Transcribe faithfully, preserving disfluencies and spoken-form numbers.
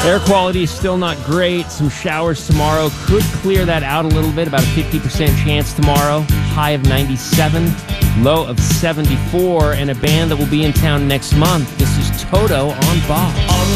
Air quality is still not great. Some showers tomorrow could clear that out a little bit. About a fifty percent chance tomorrow. High of ninety-seven, low of seventy-four, and a band that will be in town next month. This is Toto on Bob.